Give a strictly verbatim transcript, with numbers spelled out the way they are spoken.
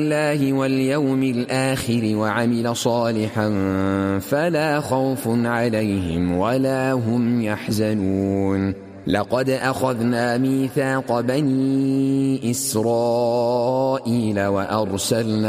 الله واليوم الآخر وعمل صالحا فلا خوف عليهم ولا هم يحزنون. لقد أخذنا ميثاق بني إسرائيل وأرسلنا